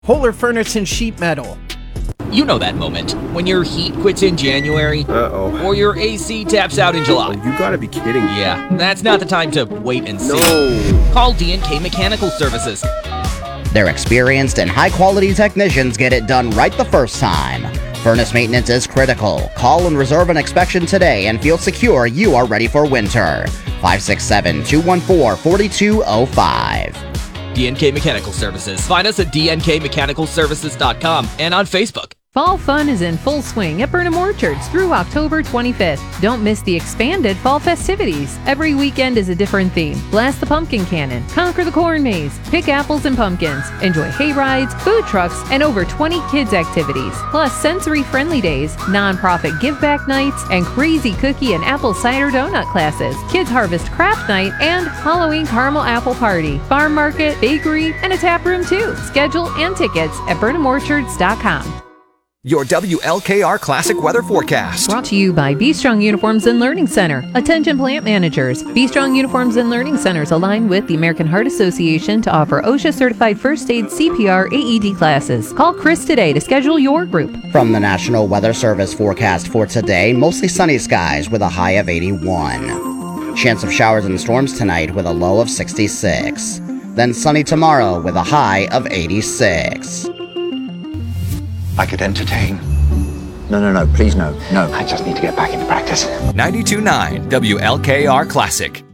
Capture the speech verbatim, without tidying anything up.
Holler Furnace and Sheet Metal. You know that moment when your heat quits in January, Uh-oh. or your A C taps out in July. You gotta be kidding me. Yeah, that's not the time to wait and see. No. Call D and K Mechanical Services. Their experienced and high-quality technicians get it done right the first time. Furnace maintenance is critical. Call and reserve an inspection today and feel secure you are ready for winter. five six seven, two one four, four two zero five. D and K Mechanical Services. Find us at d n k mechanical services dot com and on Facebook. Fall fun is in full swing at Burnham Orchards through October twenty-fifth. Don't miss the expanded fall festivities. Every weekend is a different theme. Blast the pumpkin cannon, conquer the corn maze, pick apples and pumpkins, enjoy hay rides, food trucks, and over twenty kids activities. Plus sensory-friendly days, nonprofit give-back nights, and crazy cookie and apple cider donut classes, kids harvest craft night, and Halloween caramel apple party, farm market, bakery, and a tap room too. Schedule and tickets at burnham orchards dot com. Your W L K R Classic Weather Forecast. Brought to you by Be Strong Uniforms and Learning Center. Attention plant managers. Be Strong Uniforms and Learning Centers align with the American Heart Association to offer OSHA certified first aid C P R A E D classes. Call Chris today to schedule your group. From the National Weather Service forecast for today, mostly sunny skies with a high of eighty-one. Chance of showers and storms tonight with a low of sixty-six. Then sunny tomorrow with a high of eighty-six. I could entertain. No, no, no, please no, no. I just need to get back into practice. ninety-two point nine W L K R Classic.